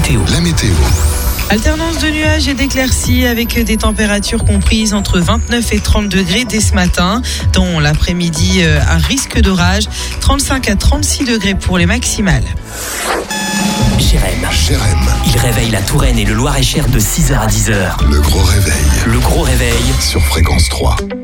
météo. Alternance de nuages et d'éclaircies avec des températures comprises entre 29 et 30 degrés dès ce matin. Dans l'après-midi, un risque d'orage, 35 à 36 degrés pour les maximales. Jérém. Il réveille la Touraine et le Loir-et-Cher de 6h à 10h. Le gros réveil Le gros réveil sur Fréquence 3.